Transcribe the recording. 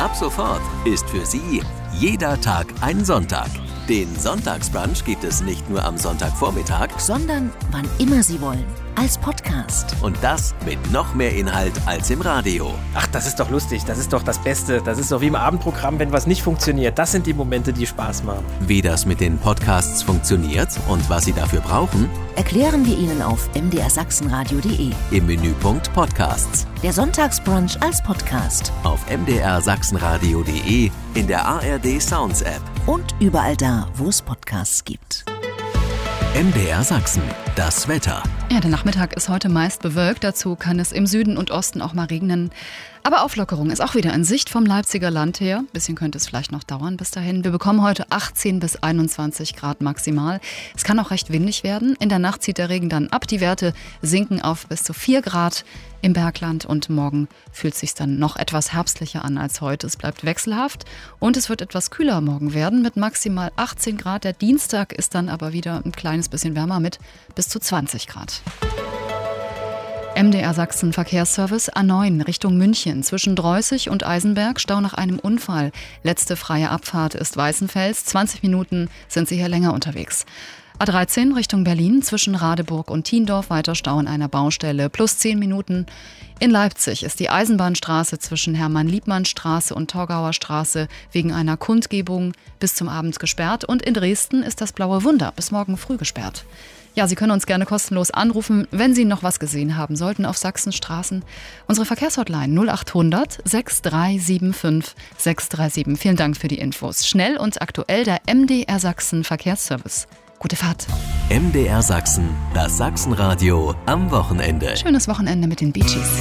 Ab sofort ist für Sie jeder Tag ein Sonntag. Den Sonntagsbrunch gibt es nicht nur am Sonntagvormittag, sondern wann immer Sie wollen, als Podcast. Und das mit noch mehr Inhalt als im Radio. Ach, das ist doch lustig, das ist doch das Beste. Das ist doch wie im Abendprogramm, wenn was nicht funktioniert. Das sind die Momente, die Spaß machen. Wie das mit den Podcasts funktioniert und was Sie dafür brauchen, erklären wir Ihnen auf mdrsachsenradio.de. Im Menüpunkt Podcasts. Der Sonntagsbrunch als Podcast. Auf mdrsachsenradio.de, in der ARD Sounds App. Und überall da, wo es Podcasts gibt. MDR Sachsen, das Wetter. Ja, der Nachmittag ist heute meist bewölkt. Dazu kann es im Süden und Osten auch mal regnen. Aber Auflockerung ist auch wieder in Sicht vom Leipziger Land her. Ein bisschen könnte es vielleicht noch dauern bis dahin. Wir bekommen heute 18 bis 21 Grad maximal. Es kann auch recht windig werden. In der Nacht zieht der Regen dann ab. Die Werte sinken auf bis zu 4 Grad im Bergland. Und morgen fühlt es sich dann noch etwas herbstlicher an als heute. Es bleibt wechselhaft und es wird etwas kühler morgen werden mit maximal 18 Grad. Der Dienstag ist dann aber wieder ein kleines bisschen wärmer mit bis zu 20 Grad. MDR Sachsen Verkehrsservice A9 Richtung München zwischen Dreußig und Eisenberg, Stau nach einem Unfall. Letzte freie Abfahrt ist Weißenfels, 20 Minuten sind Sie hier länger unterwegs. A13 Richtung Berlin zwischen Radeburg und Thiendorf, weiter Stau an einer Baustelle, plus 10 Minuten. In Leipzig ist die Eisenbahnstraße zwischen Hermann-Liebmann-Straße und Torgauer Straße wegen einer Kundgebung bis zum Abend gesperrt. Und in Dresden ist das Blaue Wunder bis morgen früh gesperrt. Ja, Sie können uns gerne kostenlos anrufen, wenn Sie noch was gesehen haben sollten auf Sachsens Straßen. Unsere Verkehrshotline 0800 6375 637. Vielen Dank für die Infos. Schnell und aktuell der MDR Sachsen Verkehrsservice. Gute Fahrt. MDR Sachsen, das Sachsenradio am Wochenende. Schönes Wochenende mit den Bee Gees.